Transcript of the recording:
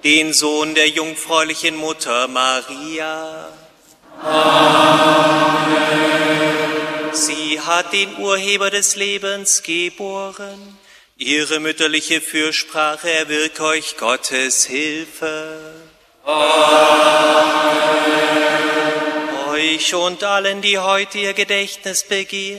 den Sohn der jungfräulichen Mutter Maria. Amen. Sie hat den Urheber des Lebens geboren. Ihre mütterliche Fürsprache erwirke euch Gottes Hilfe. Amen. Euch und allen, die heute ihr Gedächtnis begehen,